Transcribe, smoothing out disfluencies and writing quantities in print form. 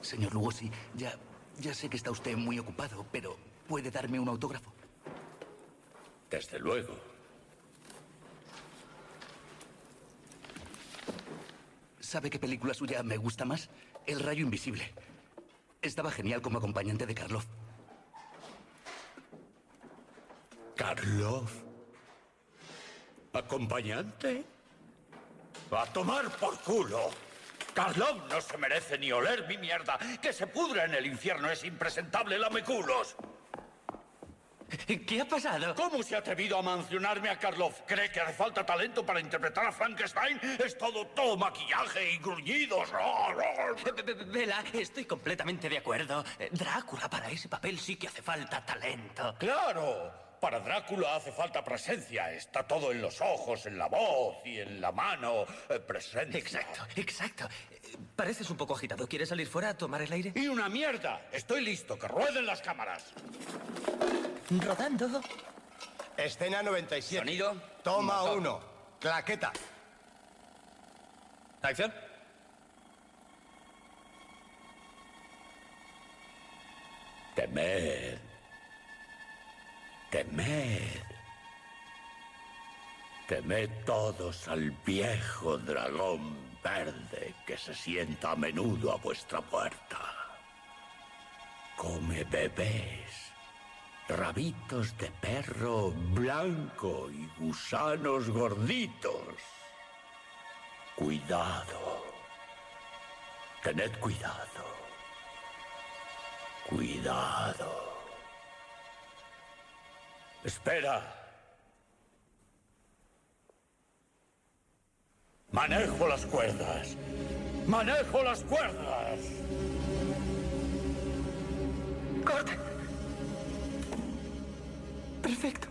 Señor Lugosi, ya sé que está usted muy ocupado, pero ¿puede darme un autógrafo? Desde luego. ¿Sabe qué película suya me gusta más? El rayo invisible. Estaba genial como acompañante de Karloff. ¿Karloff? ¿Acompañante? ¡A tomar por culo! Karloff no se merece ni oler mi mierda. ¡Que se pudra en el infierno! ¡Es impresentable, lameculos! ¿Qué ha pasado? ¿Cómo se ha atrevido a mencionarme a Karloff? ¿Cree que hace falta talento para interpretar a Frankenstein? Es todo maquillaje y gruñidos. Vela, estoy completamente de acuerdo. Drácula, para ese papel sí que hace falta talento. ¡Claro! Para Drácula hace falta presencia. Está todo en los ojos, en la voz y en la mano. Presencia. Exacto. Pareces un poco agitado. ¿Quieres salir fuera a tomar el aire? ¡Y una mierda! Estoy listo. ¡Que rueden las cámaras! Rodando. Escena 97. Sonido. Toma Motor. 1. Claqueta. Acción. Temed. Temed. Temed todos al viejo dragón verde que se sienta a menudo a vuestra puerta. Come bebés, rabitos de perro blanco y gusanos gorditos. Cuidado. Tened cuidado. Cuidado. Espera. Manejo las cuerdas. Manejo las cuerdas. ¡Corta! Perfecto.